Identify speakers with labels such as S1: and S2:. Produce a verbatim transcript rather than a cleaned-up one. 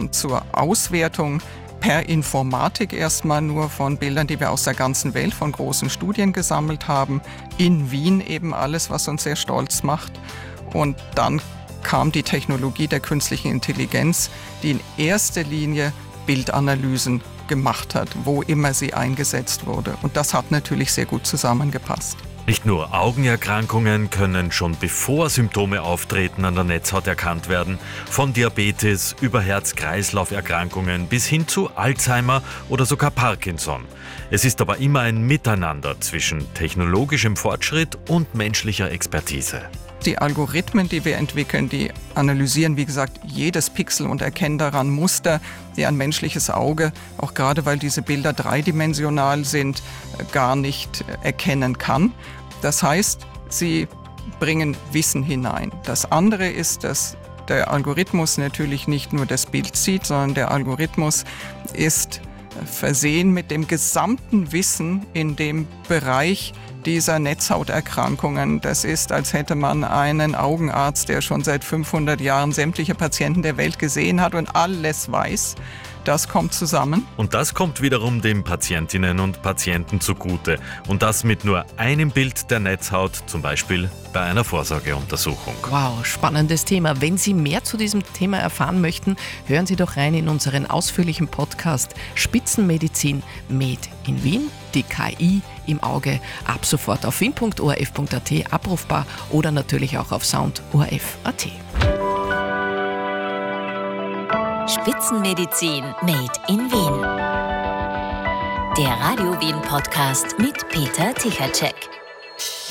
S1: ähm, zur Auswertung per Informatik erstmal nur von Bildern, die wir aus der ganzen Welt von großen Studien gesammelt haben. In Wien eben alles, was uns sehr stolz macht. Und dann kam die Technologie der künstlichen Intelligenz, die in erster Linie Bildanalysen gemacht hat, wo immer sie eingesetzt wurde. Und das hat natürlich sehr gut zusammengepasst.
S2: Nicht nur Augenerkrankungen können schon bevor Symptome auftreten an der Netzhaut erkannt werden, von Diabetes über Herz-Kreislauf-Erkrankungen bis hin zu Alzheimer oder sogar Parkinson. Es ist aber immer ein Miteinander zwischen technologischem Fortschritt und menschlicher Expertise.
S1: Die Algorithmen, die wir entwickeln, die analysieren, wie gesagt, jedes Pixel und erkennen daran Muster, die ein menschliches Auge, auch gerade weil diese Bilder dreidimensional sind, gar nicht erkennen kann. Das heißt, sie bringen Wissen hinein. Das andere ist, dass der Algorithmus natürlich nicht nur das Bild sieht, sondern der Algorithmus ist versehen mit dem gesamten Wissen in dem Bereich dieser Netzhauterkrankungen. Das ist, als hätte man einen Augenarzt, der schon seit fünfhundert Jahren sämtliche Patienten der Welt gesehen hat und alles weiß. Das kommt zusammen.
S2: Und das kommt wiederum den Patientinnen und Patienten zugute. Und das mit nur einem Bild der Netzhaut, zum Beispiel bei einer Vorsorgeuntersuchung.
S3: Wow, spannendes Thema. Wenn Sie mehr zu diesem Thema erfahren möchten, hören Sie doch rein in unseren ausführlichen Podcast Spitzenmedizin Made in Wien, die K I im Auge, ab sofort auf wien punkt o r f punkt a t abrufbar oder natürlich auch auf sound punkt o r f punkt a t.
S4: Spitzenmedizin Made in Wien. Der Radio Wien Podcast mit Peter Tichatschek.